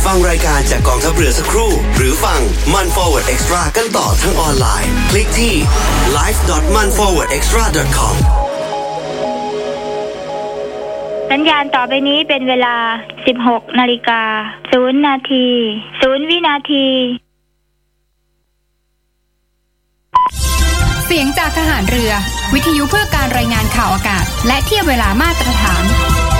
ฟังรายการจากกองทัพเรือสักครู่หรือฟังมัน Forward Extra กันต่อทั้งออนไลน์คลิกที่ live.manforwardextra.com สัญญาณต่อไปนี้เป็นเวลา 16:00 น. 0 นาที 0 วินาทีเสียงจากทหารเรือวิทยุเพื่อการรายงานข่าวอากาศและเทียบเวลามาตรฐาน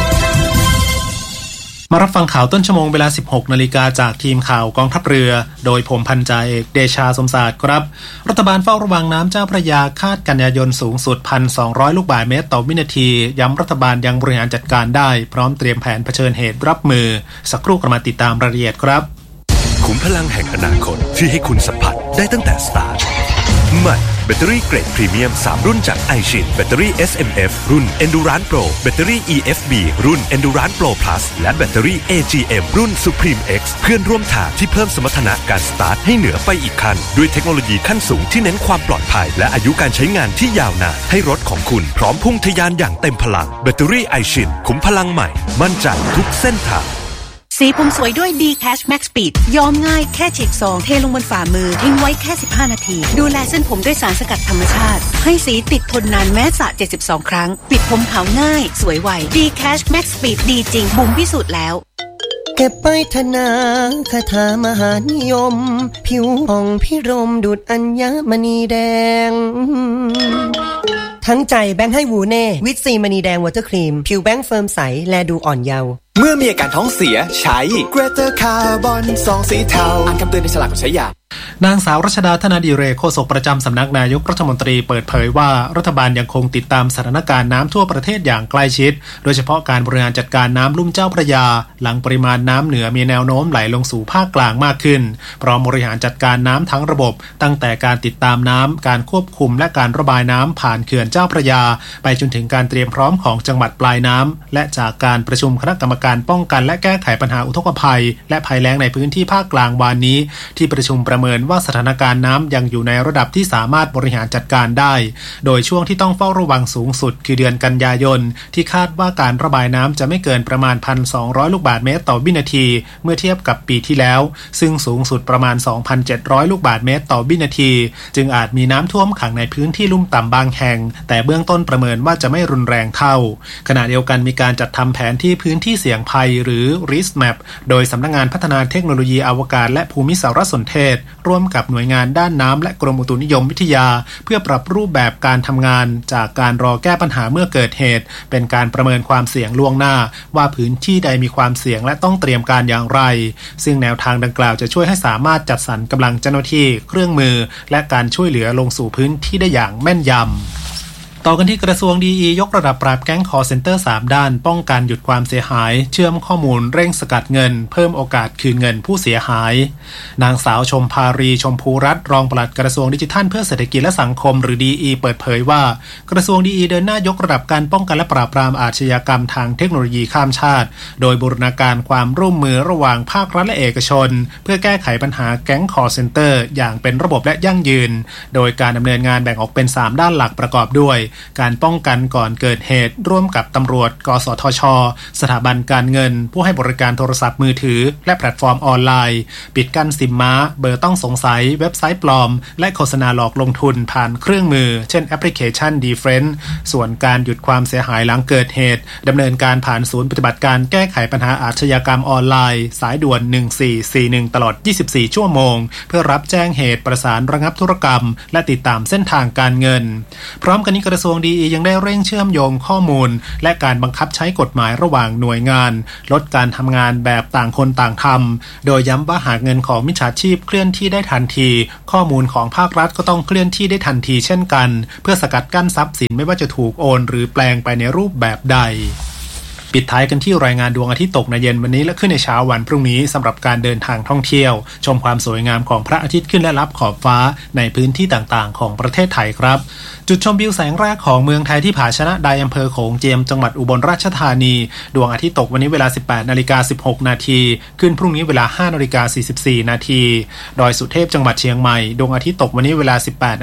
มารับฟังข่าวต้นชั่วโมงเวลา 16 นาฬิกาจากทีมข่าวกองทัพเรือโดยผมพันจ่าเอกเดชาสมศาสตร์ครับรัฐบาลเฝ้าระวังน้ำเจ้าพระยาคาดกันยายนสูงสุด 1,200 ลูกบาศก์เมตรต่อวินาทีย้ำรัฐบาลยังบริหารจัดการได้พร้อมเตรียมแผนเผชิญเหตุรับมือสักครู่กลับมาติดตามรายละเอียดครับขุมพลังแห่งอนาคตที่ให้คุณสัมผัสได้ตั้งแต่สตาร์ทใหม่แบตเตอรี่เกรดพรีเมียม3รุ่นจาก iShin แบตเตอรี่ SMF รุ่น Endurance Pro แบตเตอรี่ EFB รุ่น Endurance Pro Plus และแบตเตอรี่ AGM รุ่น Supreme X เพื่อนร่วมทางที่เพิ่มสมรรถนะการสตาร์ทให้เหนือไปอีกขั้นด้วยเทคโนโลยีขั้นสูงที่เน้นความปลอดภัยและอายุการใช้งานที่ยาวนานให้รถของคุณพร้อมพุ่งทะยานอย่างเต็มพลังแบตเตอรี่ iShin ขุมพลังใหม่มั่นใจทุกเส้นทางสีผมสวยด้วย D-Cash Max Speed ย้อมง่ายแค่ฉีกซองเทลงบนฝ่ามือทิ้งไว้แค่15นาทีดูแลเส้นผมด้วยสารสกัดธรรมชาติให้สีติดทนนานแม้สระ72ครั้งปิดผมขาวง่ายสวยไว D-Cash Max Speed ดีจริงบุ๋มพิสูจน์แล้วเก็บไปธนาคาถามหานิยมผิวผ่องพิรมดุจอัญมณีแดงทั้งใจแบงค์ให้วูเน่วิตซีมณีแดงวอเตอร์ครีมผิวแบงค์เฟิร์มใสและดูอ่อนเยาว์เมื่อมีอาการท้องเสียใช้ Greater Carbon ซองสีเทาอ่านคำเตือนในฉลากก่อนใช้ยานางสาวรัชดาธนาดิเรกโฆษกประจำสำนักนายกรัฐมนตรีเปิดเผยว่ารัฐบาลยังคงติดตามสถานการณ์น้ำทั่วประเทศอย่างใกล้ชิดโดยเฉพาะการบริหารจัดการน้ำลุ่มเจ้าพระยาหลังปริมาณน้ำเหนือมีแนวโน้มไหลลงสู่ภาคกลางมากขึ้นพร้อมบริหารจัดการน้ำทั้งระบบตั้งแต่การติดตามน้ำการควบคุมและการระบายน้ำผ่านเขื่อนเจ้าพระยาไปจนถึงการเตรียมพร้อมของจังหวัดปลายน้ำและจากการประชุมคณะกรรมการป้องกันและแก้ไขปัญหาอุทกภัยและภัยแล้งในพื้นที่ภาคกลางวานนี้ที่ประชุมประเมินว่าสถานการณ์น้ำยังอยู่ในระดับที่สามารถบริหารจัดการได้โดยช่วงที่ต้องเฝ้าระวังสูงสุดคือเดือนกันยายนที่คาดว่าการระบายน้ำจะไม่เกินประมาณ 1,200 ลูกบาศก์เมตรต่อวินาทีเมื่อเทียบกับปีที่แล้วซึ่งสูงสุดประมาณ 2,700 ลูกบาศก์เมตรต่อวินาทีจึงอาจมีน้ำท่วมขังในพื้นที่ลุ่มต่ำบางแห่งแต่เบื้องต้นประเมินว่าจะไม่รุนแรงเท่าขณะเดียวกันมีการจัดทำแผนที่พื้นที่เสี่ยงภัยหรือ Risk Map โดยสำนักงานพัฒนาเทคโนโลยีอวกาศและภูมิสารสนเทศร่วมกับหน่วยงานด้านน้ำและกรมอุตุนิยมวิทยาเพื่อปรับรูปแบบการทำงานจากการรอแก้ปัญหาเมื่อเกิดเหตุเป็นการประเมินความเสี่ยงล่วงหน้าว่าพื้นที่ใดมีความเสี่ยงและต้องเตรียมการอย่างไรซึ่งแนวทางดังกล่าวจะช่วยให้สามารถจัดสรรกำลังเจ้าหน้าที่เครื่องมือและการช่วยเหลือลงสู่พื้นที่ได้อย่างแม่นยำต่อกันที่กระทรวงดีอียกระดับปราบแก๊งคอลเซ็นเตอร์3ด้านป้องกันหยุดความเสียหายเชื่อมข้อมูลเร่งสกัดเงินเพิ่มโอกาสคืนเงินผู้เสียหายนางสาวชมภารีชมพูรัตน์รองปลัดกระทรวงดิจิทัลเพื่อเศรษฐกิจและสังคมหรือดีอีเปิดเผยว่ากระทรวงดีอีเดินหน้ายกระดับการป้องกันและปราบปรามอาชญากรรมทางเทคโนโลยีข้ามชาติโดยบูรณาการความร่วมมือระหว่างภาครัฐและเอกชนเพื่อแก้ไขปัญหาแก๊งคอลเซ็นเตอร์อย่างเป็นระบบและยั่งยืนโดยการดำเนินงานแบ่งออกเป็น3ด้านหลักประกอบด้วยการป้องกันก่อนเกิดเหตุร่วมกับตำรวจกสทช.สถาบันการเงินผู้ให้บริการโทรศัพท์มือถือและแพลตฟอร์มออนไลน์ปิดกั้นซิมม้าเบอร์ต้องสงสัยเว็บไซต์ปลอมและโฆษณาหลอกลงทุนผ่านเครื่องมือเช่นแอปพลิเคชัน D-Friend ส่วนการหยุดความเสียหายหลังเกิดเหตุดำเนินการผ่านศูนย์ปฏิบัติการแก้ไขปัญหาอาชญากรรมออนไลน์สายด่วน1441ตลอด24ชั่วโมงเพื่อรับแจ้งเหตุประสานระงับธุรกรรมและติดตามเส้นทางการเงินพร้อมกันนี้กระทรวงดียังได้เร่งเชื่อมโยงข้อมูลและการบังคับใช้กฎหมายระหว่างหน่วยงานลดการทำงานแบบต่างคนต่างทำโดยย้ำว่าหากเงินของมิจฉาชีพเคลื่อนที่ได้ทันทีข้อมูลของภาครัฐก็ต้องเคลื่อนที่ได้ทันทีเช่นกันเพื่อสกัดกั้นทรัพย์สินไม่ว่าจะถูกโอนหรือแปลงไปในรูปแบบใดปิดท้ายกันที่รายงานดวงอาทิตย์ตกในเย็นวันนี้และขึ้นในเช้าวันพรุ่งนี้สำหรับการเดินทางท่องเที่ยวชมความสวยงามของพระอาทิตย์ขึ้นและลับขอบฟ้าในพื้นที่ต่างๆของประเทศไทยครับจุดชมวิวแสงแรกของเมืองไทยที่ผาชนะไดอำเภอโขงเจียมจังหวัดอุบลราชธานีดวงอาทิตย์ตกวันนี้เวลา 18:16 น.ขึ้นพรุ่งนี้เวลา 5:44 น.ดอยสุเทพจังหวัดเชียงใหม่ดวงอาทิตย์ตกวันนี้เวลา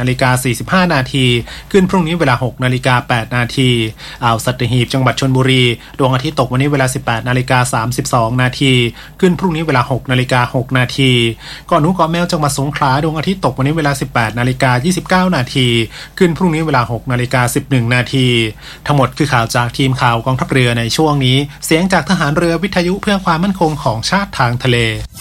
18:45 น.ขึ้นพรุ่งนี้เวลา 6:08 น.อ่าวสัตหีบจังหวัดชลบุรีดวงอาทิตย์ตกวันนี้เวลา 18:32 นาทีขึ้นพรุ่งนี้เวลา 6:06 นาทีเกาะหนูเกาะแมวจังหวัดสงขลาดวงอาทิตย์ตกวันนี้เวลา 18:29 นาทีขึ้นพรุ่งนี้เวลา 6:11 นาทีทั้งหมดคือข่าวจากทีมข่าวกองทัพเรือในช่วงนี้เสียงจากทหารเรือวิทยุเพื่อความมั่นคงของชาติทางทะเล